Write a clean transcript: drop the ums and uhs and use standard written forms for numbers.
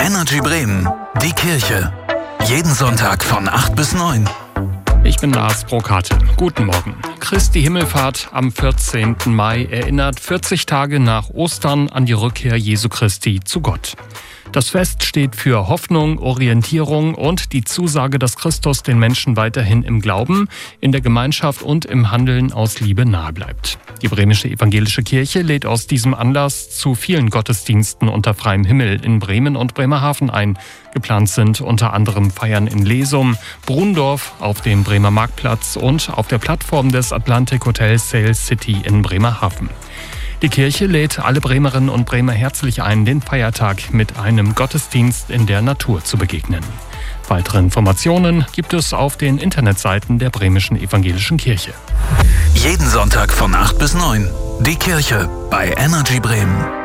Energy Bremen, die Kirche. Jeden Sonntag von 8 bis 9. Ich bin Lars Brokate. Guten Morgen. Christi Himmelfahrt am 14. Mai erinnert 40 Tage nach Ostern an die Rückkehr Jesu Christi zu Gott. Das Fest steht für Hoffnung, Orientierung und die Zusage, dass Christus den Menschen weiterhin im Glauben, in der Gemeinschaft und im Handeln aus Liebe nahe bleibt. Die Bremische Evangelische Kirche lädt aus diesem Anlass zu vielen Gottesdiensten unter freiem Himmel in Bremen und Bremerhaven ein. Geplant sind unter anderem Feiern in Lesum, Brundorf, auf dem Bremer Marktplatz und auf der Plattform des Atlantic Hotels Sail City in Bremerhaven. Die Kirche lädt alle Bremerinnen und Bremer herzlich ein, den Feiertag mit einem Gottesdienst in der Natur zu begegnen. Weitere Informationen gibt es auf den Internetseiten der Bremischen Evangelischen Kirche. Jeden Sonntag von 8 bis 9. Die Kirche bei Energy Bremen.